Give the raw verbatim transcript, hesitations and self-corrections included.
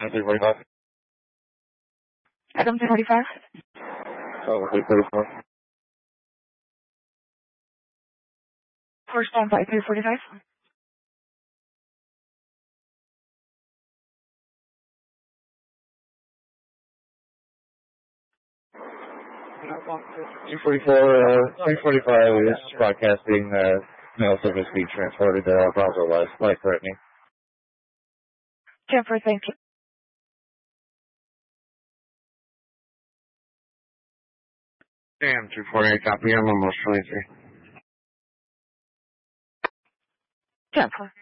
three forty-five. Adam three forty-five. Oh, three forty-four. First on flight three forty-five. three forty-four, uh, three forty-five is broadcasting, uh, mail service being transported to uh, Brownsville West. Light threatening. Jennifer, thank you. Damn, two forty-eight copy. I'm almost twenty-three. Jennifer.